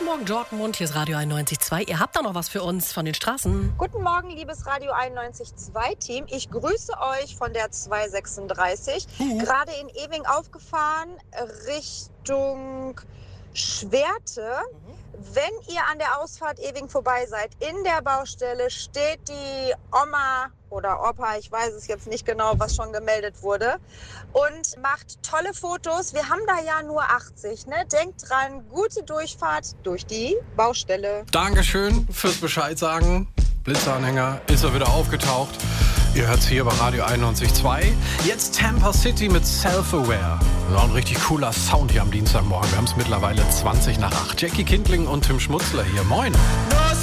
Morgen, Dortmund. Hier ist Radio 91.2. Ihr habt da noch was für uns von den Straßen. Guten Morgen, liebes Radio 91.2-Team. Ich grüße euch von der 236. Gerade in Ewing aufgefahren, Richtung Schwerte. Wenn ihr an der Ausfahrt Ewing vorbei seid, in der Baustelle steht die Oma oder Opa, ich weiß es jetzt nicht genau, was schon gemeldet wurde, und macht tolle Fotos. Wir haben da ja nur 80, ne? Denkt dran, gute Durchfahrt durch die Baustelle. Dankeschön fürs Bescheid sagen. Blitzanhänger ist er wieder aufgetaucht. Ihr hört es hier bei Radio 91.2. Jetzt Tampa City mit Self-Aware. Ja, ein richtig cooler Sound hier am Dienstagmorgen. Wir haben es mittlerweile 20 nach 8. Jackie Kindling und Tim Schmutzler hier. Moin.